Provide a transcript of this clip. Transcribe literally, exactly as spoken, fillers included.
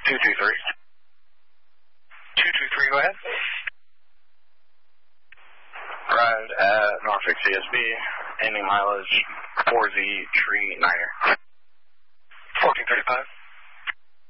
two two three. two two three, go ahead. Arrived at Norfolk C S B, ending mileage four Z Tree Niner. fourteen thirty-five.